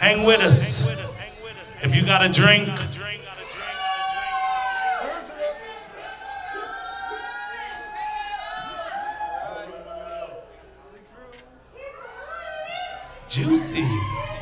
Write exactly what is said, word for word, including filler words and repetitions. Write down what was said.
Hang with us. If you got a drink, juicy.